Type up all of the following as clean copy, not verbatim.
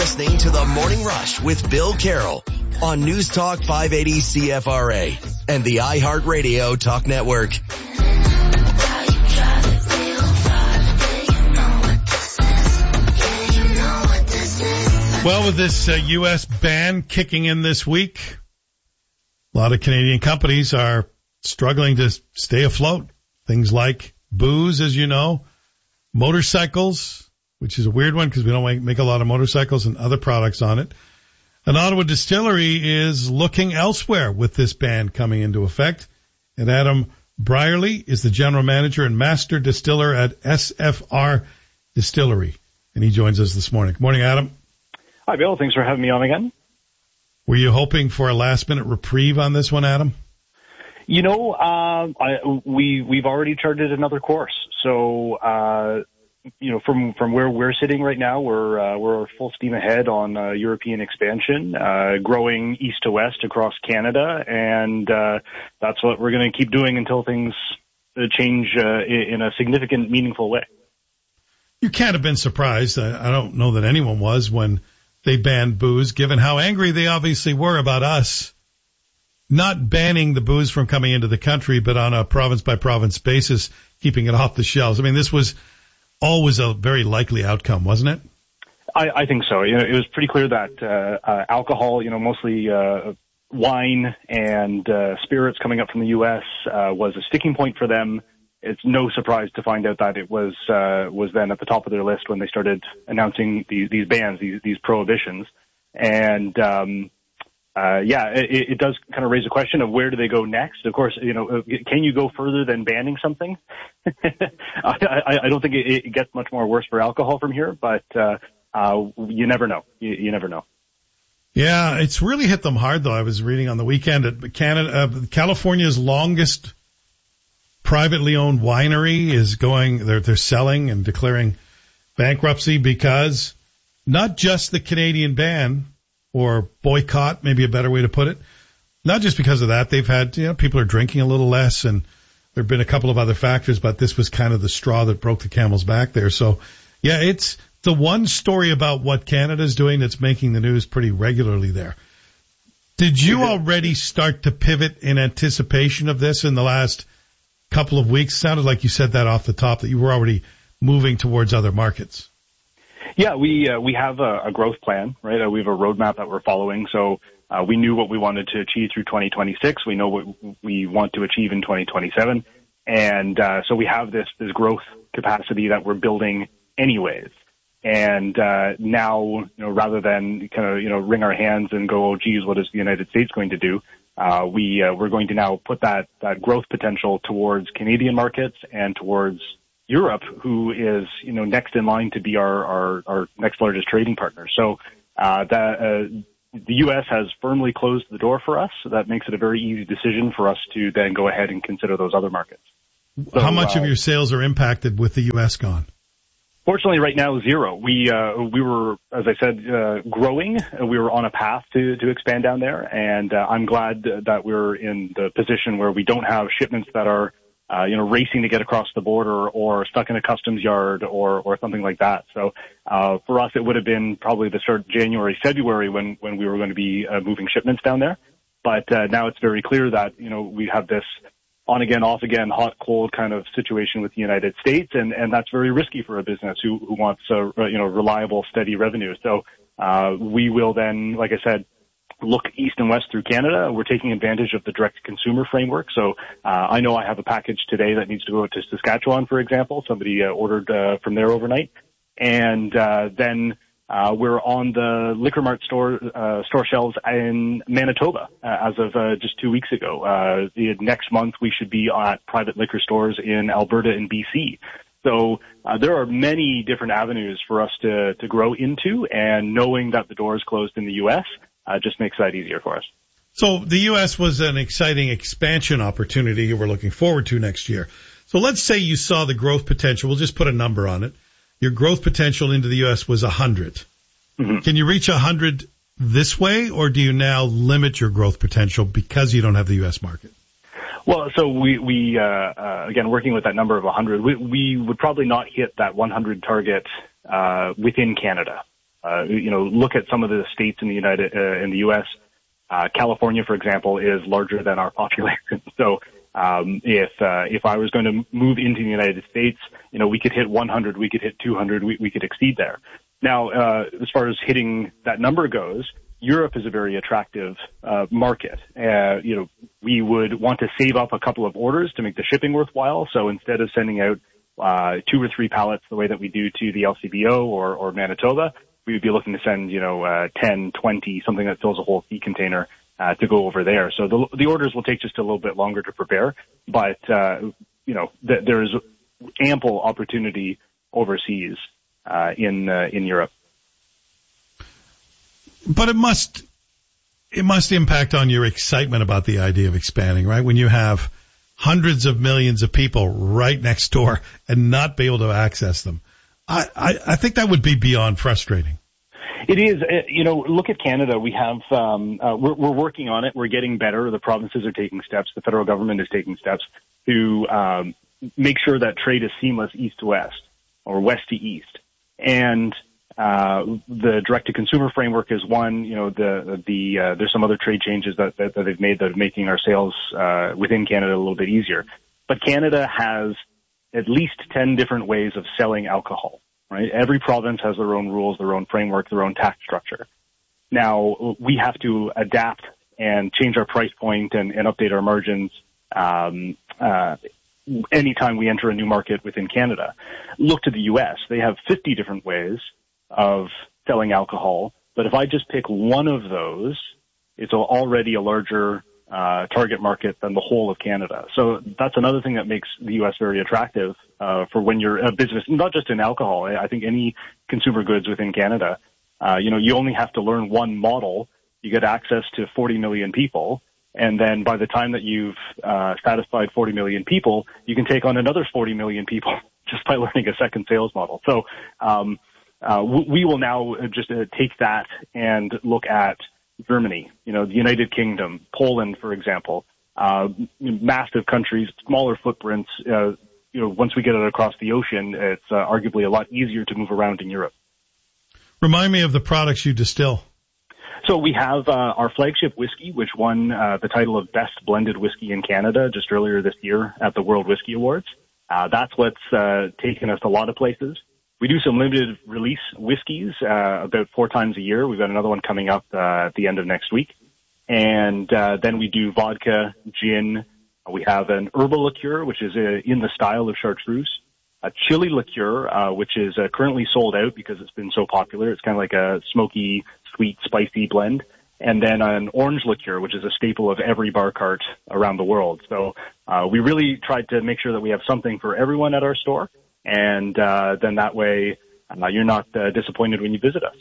listening to The Morning Rush with Bill Carroll on News Talk 580 CFRA and the iHeartRadio Talk Network. Well, with this U.S. ban kicking in this week, a lot of Canadian companies are struggling to stay afloat. Things like booze, as you know, motorcycles, which is a weird one because we don't make a lot of motorcycles and other products on it. An Ottawa distillery is looking elsewhere with this ban coming into effect. And Adam Brierley is the general manager and master distiller at SFR Distillery. And he joins us this morning. Good morning, Adam. Hi, Bill. Thanks for having me on again. Were you hoping for a last-minute reprieve on this one, Adam? You know, we've already charted another course. So, from where we're sitting right now, we're full steam ahead on European expansion, growing east to west across Canada, and that's what we're going to keep doing until things change in a significant, meaningful way. You can't have been surprised. I don't know that anyone was when they banned booze, given how angry they obviously were about us not banning the booze from coming into the country, but on a province-by-province basis, keeping it off the shelves. I mean, this was always a very likely outcome, wasn't it? I think so. You know, it was pretty clear that alcohol, mostly wine and spirits coming up from the U.S. Was a sticking point for them. It's no surprise to find out that it was then at the top of their list when they started announcing these bans, these prohibitions. And it does kind of raise a question of where do they go next? Of course, can you go further than banning something? I don't think it gets much more worse for alcohol from here, but you never know. You never know. Yeah, it's really hit them hard, though. I was reading on the weekend that California's longest privately owned winery is they're selling and declaring bankruptcy because not just the Canadian ban or boycott, maybe a better way to put it, not just because of that. They've had, people are drinking a little less and there have been a couple of other factors, but this was kind of the straw that broke the camel's back there. So yeah, it's the one story about what Canada's doing that's making the news pretty regularly there. Did you already start to pivot in anticipation of this in the last couple of weeks? Sounded like you said that off the top, that you were already moving towards other markets. Yeah, we have a growth plan, right? We have a roadmap that we're following. So we knew what we wanted to achieve through 2026. We know what we want to achieve in 2027. And so we have this growth capacity that we're building anyways. And now, rather than kind of, wring our hands and go, oh, geez, what is the United States going to do? We're going to now put that growth potential towards Canadian markets and towards Europe, who is, next in line to be our next largest trading partner. So, the U.S. has firmly closed the door for us. So that makes it a very easy decision for us to then go ahead and consider those other markets. So, how much of your sales are impacted with the U.S. gone? Fortunately, right now, zero. We were, as I said, growing. We were on a path to expand down there, and I'm glad that we're in the position where we don't have shipments that are, racing to get across the border or stuck in a customs yard or something like that. So, for us, it would have been probably the start of January, February when we were going to be moving shipments down there. But now it's very clear that, we have this on again, off again, hot, cold kind of situation with the United States, and that's very risky for a business who wants reliable, steady revenue. So we will then, like I said, look east and west through Canada. We're taking advantage of the direct-to-consumer framework. So I know I have a package today that needs to go to Saskatchewan, for example. Somebody ordered from there overnight, and then we're on the Liquor Mart store shelves in Manitoba as of just 2 weeks ago. Next month, we should be at private liquor stores in Alberta and BC. So there are many different avenues for us to grow into, and knowing that the door is closed in the U.S. Just makes that easier for us. So the U.S. was an exciting expansion opportunity you were looking forward to next year. So let's say you saw the growth potential. We'll just put a number on it. Your growth potential into the U.S. was 100. Mm-hmm. Can you reach 100 this way, or do you now limit your growth potential because you don't have the U.S. market? Well, so we again, working with that number of 100, we would probably not hit that 100 target within Canada. Look at some of the states in the U.S. California, for example, is larger than our population. So if I was going to move into the United States, we could hit 100, we could hit 200, we could exceed there. Now, as far as hitting that number goes, Europe is a very attractive market. We would want to save up a couple of orders to make the shipping worthwhile. So instead of sending out 2 or 3 pallets the way that we do to the LCBO or Manitoba, we would be looking to send 10, 20, something that fills a whole sea container to go over there. So the orders will take just a little bit longer to prepare, but there's ample opportunity overseas in Europe. But it must impact on your excitement about the idea of expanding, right? When you have hundreds of millions of people right next door and not be able to access them. I think that would be beyond frustrating. It is. Look at Canada. We have, we're working on it. We're getting better. The provinces are taking steps. The federal government is taking steps to make sure that trade is seamless east to west or west to east. And the direct-to-consumer framework is one. There's some other trade changes that they've made that are making our sales within Canada a little bit easier. But Canada has at least 10 different ways of selling alcohol, right? Every province has their own rules, their own framework, their own tax structure. Now, we have to adapt and change our price point and update our margins anytime we enter a new market within Canada. Look to the U.S. They have 50 different ways of selling alcohol, but if I just pick one of those, it's already a larger target market than the whole of Canada. So that's another thing that makes the U.S. very attractive for when you're a business, not just in alcohol. I think any consumer goods within Canada, you only have to learn one model. You get access to 40 million people. And then by the time that you've satisfied 40 million people, you can take on another 40 million people just by learning a second sales model. So we will now just take that and look at Germany, the United Kingdom, Poland, for example, massive countries, smaller footprints. Once we get it across the ocean, it's arguably a lot easier to move around in Europe. Remind me of the products you distill. So we have our flagship whiskey, which won the title of Best Blended Whiskey in Canada just earlier this year at the World Whiskey Awards. That's what's taken us a lot of places. We do some limited release whiskeys about 4 times a year. We've got another one coming up at the end of next week. And then we do vodka, gin. We have an herbal liqueur, which is in the style of chartreuse. A chili liqueur, which is currently sold out because it's been so popular. It's kind of like a smoky, sweet, spicy blend. And then an orange liqueur, which is a staple of every bar cart around the world. So we really tried to make sure that we have something for everyone at our store. And then that way you're not disappointed when you visit us.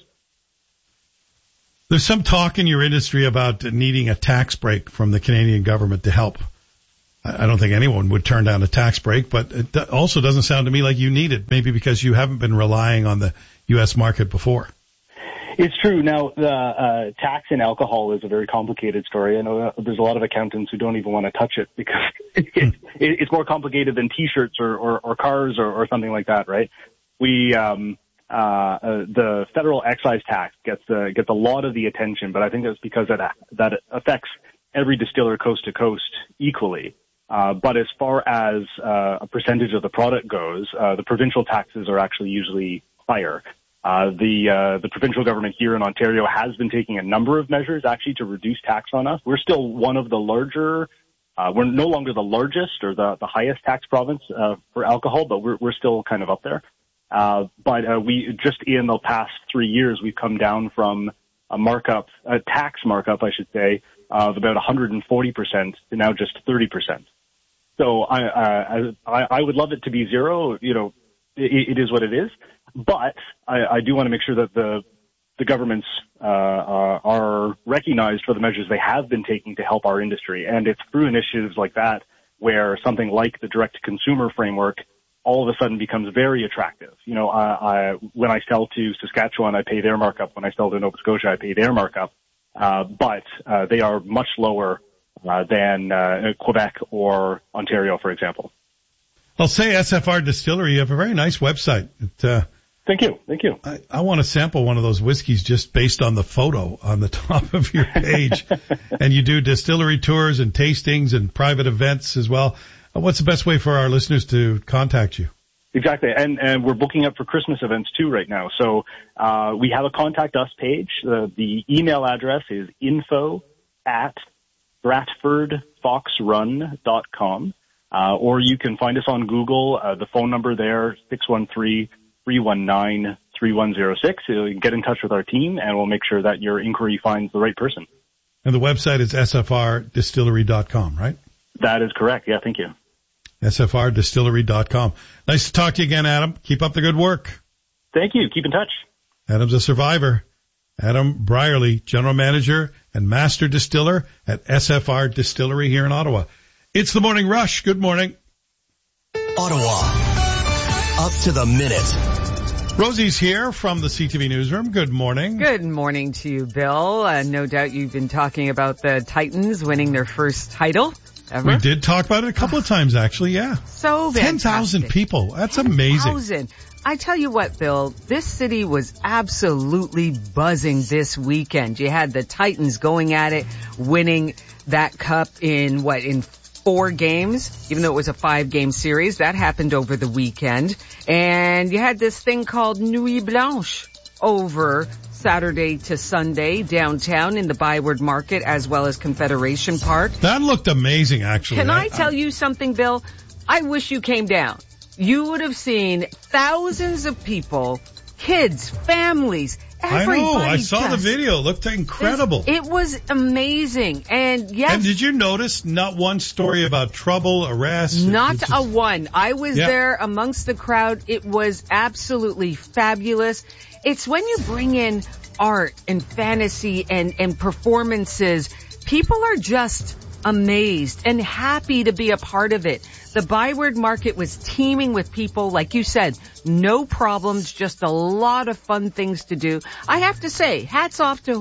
There's some talk in your industry about needing a tax break from the Canadian government to help. I don't think anyone would turn down a tax break, but it also doesn't sound to me like you need it, maybe because you haven't been relying on the U.S. market before. It's true. Now, the tax in alcohol is a very complicated story. I know there's a lot of accountants who don't even want to touch it because it's more complicated than T-shirts or cars or something like that, right? The federal excise tax gets a lot of the attention, but I think that's because that affects every distiller coast to coast equally. But as far as a percentage of the product goes, the provincial taxes are actually usually higher. The provincial government here in Ontario has been taking a number of measures actually to reduce tax on us. We're still one of the larger, we're no longer the largest or the highest tax province for alcohol, but we're still kind of up there. But we just in the past 3 years, we've come down from a tax markup, I should say, of about 140% to now just 30%. So I would love it to be zero. It is what it is. But I do want to make sure that the governments are recognized for the measures they have been taking to help our industry. And it's through initiatives like that where something like the direct-to-consumer framework all of a sudden becomes very attractive. When I sell to Saskatchewan, I pay their markup. When I sell to Nova Scotia, I pay their markup. But they are much lower than Quebec or Ontario, for example. I'll say SFR Distillery, you have a very nice website. Thank you. I want to sample one of those whiskeys just based on the photo on the top of your page. And you do distillery tours and tastings and private events as well. What's the best way for our listeners to contact you? Exactly. And we're booking up for Christmas events too right now. So we have a contact us page. The email address is info@BradfordFoxRun.com. Or you can find us on Google. The phone number there, 613-319-3106. You can get in touch with our team, and we'll make sure that your inquiry finds the right person. And the website is sfrdistillery.com, right? That is correct. Yeah, thank you. sfrdistillery.com. Nice to talk to you again, Adam. Keep up the good work. Thank you. Keep in touch. Adam's a survivor. Adam Brierly, General Manager and Master Distiller at SFR Distillery here in Ottawa. It's the Morning Rush. Good morning. Ottawa. Up to the minute. Rosie's here from the CTV Newsroom. Good morning. Good morning to you, Bill. No doubt you've been talking about the Titans winning their first title ever. We did talk about it a couple of times, actually, yeah. So fantastic. 10,000 people. That's amazing. 10,000. I tell you what, Bill, this city was absolutely buzzing this weekend. You had the Titans going at it, winning that cup in 4 games, even though it was a 5-game series. That happened over the weekend. And you had this thing called Nuit Blanche over Saturday to Sunday downtown in the Byward Market as well as Confederation Park. That looked amazing, actually. Can I tell you something, Bill? I wish you came down. You would have seen thousands of people, kids, families, everybody. I know. I saw the video. It looked incredible. It was amazing. And yes. And did you notice not one story about trouble, arrest? Not a one. I was there amongst the crowd. It was absolutely fabulous. It's when you bring in art and fantasy and performances, people are just amazed and happy to be a part of it. The Byward Market was teeming with people, like you said, no problems, just a lot of fun things to do. I have to say, hats off to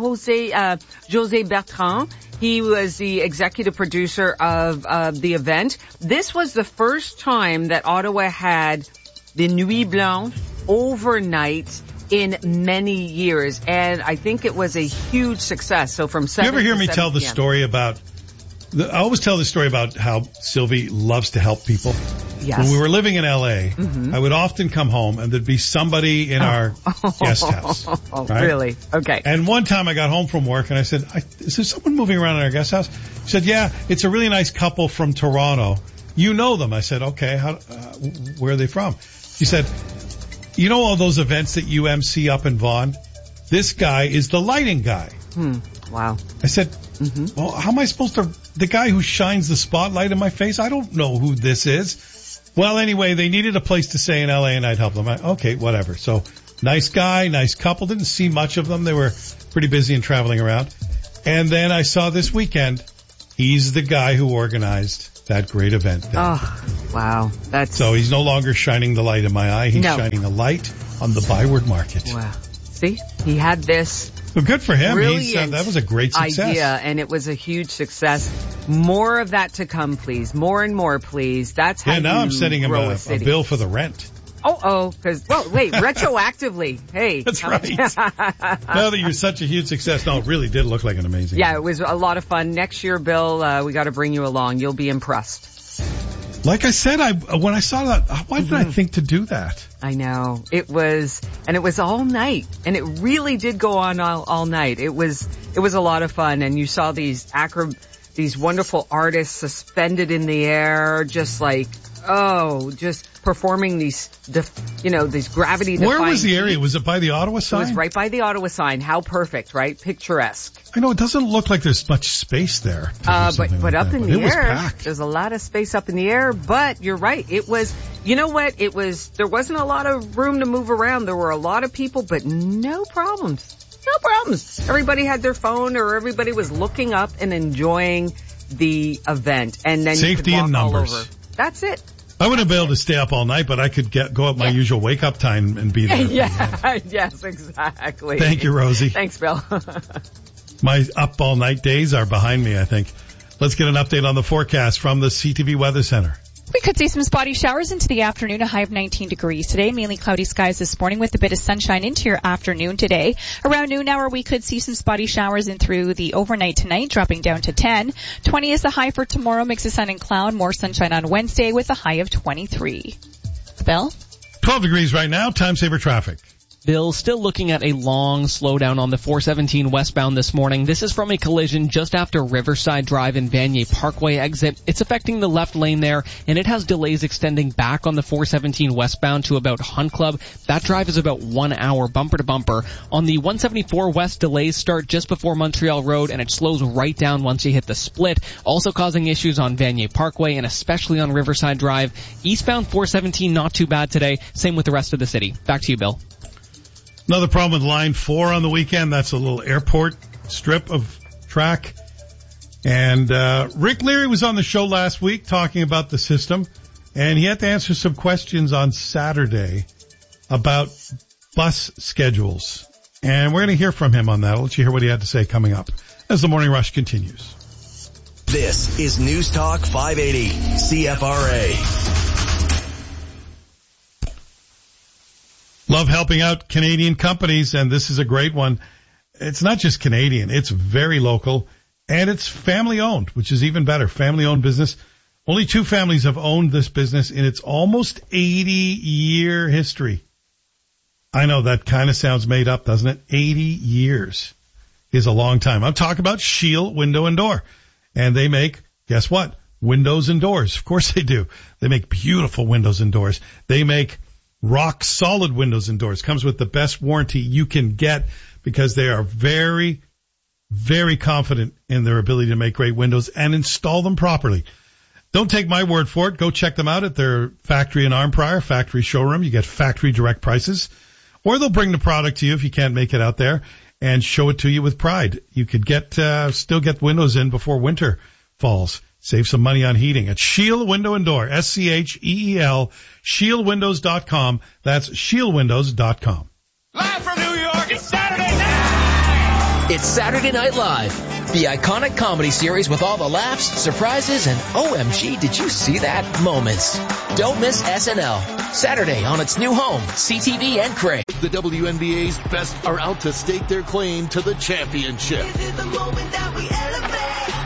José Bertrand. He was the executive producer of the event. This was the first time that Ottawa had the Nuit Blanche overnight in many years, and I think it was a huge success. So from 7 You ever hear to me 7 tell the p.m. story about... I always tell the story about how Sylvie loves to help people. Yes. When we were living in L.A., I would often come home and there'd be somebody in our guest house. Right? Really? Okay. And one time I got home from work and I said, is there someone moving around in our guest house? She said, yeah, it's a really nice couple from Toronto. You know them. I said, okay, where are they from? She said, you know all those events that you MC up in Vaughan? This guy is the lighting guy. Wow. I said, well, how am I supposed to... The guy who shines the spotlight in my face, I don't know who this is. Well, anyway, they needed a place to stay in LA and I'd help them. Okay, whatever. So, nice guy, nice couple. Didn't see much of them. They were pretty busy and traveling around. And then I saw this weekend, he's the guy who organized that great event there. Oh, wow. So he's no longer shining the light in my eye. He's shining a light on the Byward Market. Wow. See? He had this... Well, good for him. That was a great success. Idea, and it was a huge success. More of that to come, please. More and more, please. That's how now I'm sending him a bill for the rent. Wait, retroactively. Hey. That's right. Now that you're such a huge success, no, it really did look like an amazing it was a lot of fun. Next year, Bill, we got to bring you along. You'll be impressed. Like I said, when I saw that, why did I think to do that? I know. It was all night, and it really did go on all night. It was a lot of fun, and you saw these wonderful artists suspended in the air, just performing these gravity-defying... Where was the area? Was it by the Ottawa sign? It was right by the Ottawa sign. How perfect, right? Picturesque. I know, it doesn't look like there's much space there. But up in the air, there's a lot of space up in the air, but you're right. It was, you know what? There wasn't a lot of room to move around. There were a lot of people, but no problems. No problems. Everybody had their phone, or everybody was looking up and enjoying the event. And then safety you could walk in numbers. All over. That's it. I wouldn't be able to stay up all night, but I could go at my usual wake-up time and be there. Yes, exactly. Thank you, Rosie. Thanks, Bill. My up all night days are behind me, I think. Let's get an update on the forecast from the CTV Weather Center. We could see some spotty showers into the afternoon, a high of 19 degrees today. Mainly cloudy skies this morning with a bit of sunshine into your afternoon today. Around noon hour, we could see some spotty showers in through the overnight tonight, dropping down to 10. 20 is the high for tomorrow, mix of sun and cloud. More sunshine on Wednesday with a high of 23. Bill? 12 degrees right now. Time saver traffic. Bill, still looking at a long slowdown on the 417 westbound this morning. This is from a collision just after Riverside Drive and Vanier Parkway exit. It's affecting the left lane there, and it has delays extending back on the 417 westbound to about Hunt Club. That drive is about 1 hour bumper to bumper. On the 174 west, delays start just before Montreal Road, and it slows right down once you hit the split. Also causing issues on Vanier Parkway and especially on Riverside Drive. Eastbound 417 not too bad today. Same with the rest of the city. Back to you, Bill. Another problem with Line 4 on the weekend. That's a little airport strip of track. And Rick Leary was on the show last week talking about the system, and he had to answer some questions on Saturday about bus schedules. And we're going to hear from him on that. I'll let you hear what he had to say coming up as the Morning Rush continues. This is News Talk 580 CFRA. Love helping out Canadian companies, and this is a great one. It's not just Canadian. It's very local, and it's family-owned, which is even better. Family-owned business. Only 2 families have owned this business in its almost 80-year history. I know that kind of sounds made up, doesn't it? 80 years is a long time. I'm talking about Shield Window and Door, and they make, guess what? Windows and doors. Of course they do. They make beautiful windows and doors. They make rock solid windows and doors. Comes with the best warranty you can get because they are very, very confident in their ability to make great windows and install them properly. Don't take my word for it. Go check them out at their factory in Arnprior, factory showroom. You get factory direct prices, or they'll bring the product to you if you can't make it out there and show it to you with pride. You could still get windows in before winter falls. Save some money on heating at Shield Window and Door, SCHEEL, ShieldWindows.com. That's ShieldWindows.com. Live from New York, it's Saturday night! It's Saturday Night Live, the iconic comedy series with all the laughs, surprises, and OMG, did you see that moments. Don't miss SNL, Saturday on its new home, CTV and Crave. The WNBA's best are out to stake their claim to the championship. This is the moment that we elevate.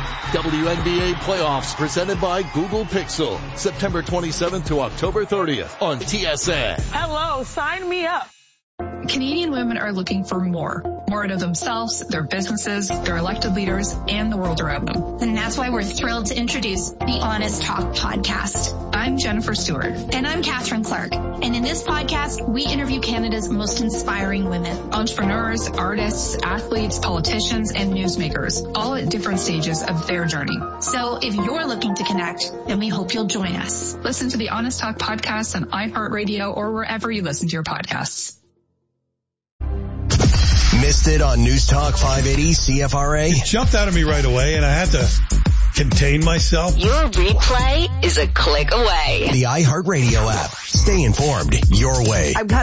WNBA playoffs presented by Google Pixel, September 27th to October 30th on TSN. Hello, sign me up. Canadian women are looking for more out of themselves, their businesses, their elected leaders, and the world around them. And that's why we're thrilled to introduce the Honest Talk podcast. I'm Jennifer Stewart. And I'm Catherine Clark. And in this podcast, we interview Canada's most inspiring women. Entrepreneurs, artists, athletes, politicians, and newsmakers, all at different stages of their journey. So if you're looking to connect, then we hope you'll join us. Listen to the Honest Talk podcast on iHeartRadio or wherever you listen to your podcasts. Missed it on News Talk 580 CFRA? It jumped out of me right away, and I had to contain myself. Your replay is a click away. The iHeartRadio app. Stay informed your way.